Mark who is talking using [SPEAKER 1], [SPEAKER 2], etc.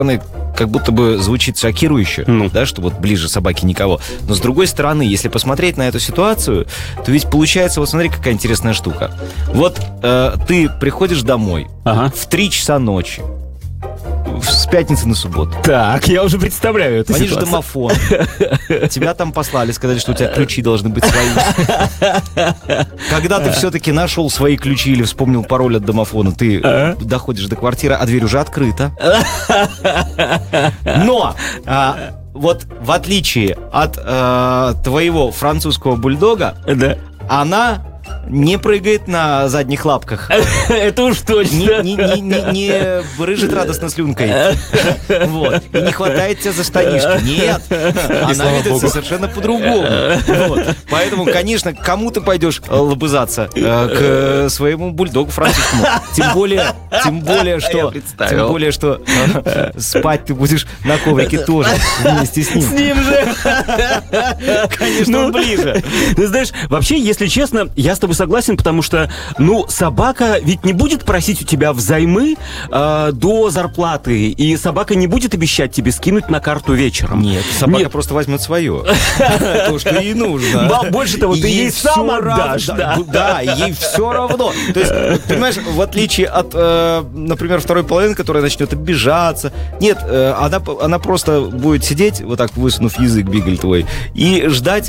[SPEAKER 1] как будто бы звучит шокирующе, да, что вот ближе собаки никого. Но с другой стороны, если посмотреть на эту ситуацию, то ведь получается, вот смотри, какая интересная штука. Вот ты приходишь домой в 3 часа ночи, с пятницы на субботу.
[SPEAKER 2] Так, я уже представляю эту
[SPEAKER 1] ситуацию. Звонишь в домофон. Тебя там послали, сказали, что у тебя ключи должны быть свои. Когда ты все-таки нашел свои ключи или вспомнил пароль от домофона, ты доходишь до квартиры, а дверь уже открыта. Но вот в отличие от твоего французского бульдога, она не прыгает на задних лапках.
[SPEAKER 2] Это уж точно.
[SPEAKER 1] Не брыжет радостно слюнкой. Вот. И не хватает тебя за штанишки. Нет. Она ведется совершенно по-другому. Вот. Поэтому, конечно, кому ты пойдешь лобызаться? К своему бульдогу французскому. Тем более, что спать ты будешь на коврике тоже вместе с ним.
[SPEAKER 2] С ним же.
[SPEAKER 1] Конечно, он ближе.
[SPEAKER 2] Ты знаешь, вообще, если честно, я с тобой согласен, потому что, собака ведь не будет просить у тебя взаймы до зарплаты, и собака не будет обещать тебе скинуть на карту вечером.
[SPEAKER 1] Нет, собака просто возьмет свое. То, что ей нужно.
[SPEAKER 2] Больше того, ты ей сам отдашь.
[SPEAKER 1] Да, ей все равно. То есть, понимаешь, в отличие от, например, второй половины, которая начнет обижаться, нет, она просто будет сидеть, вот так высунув язык, бигль твой, и ждать,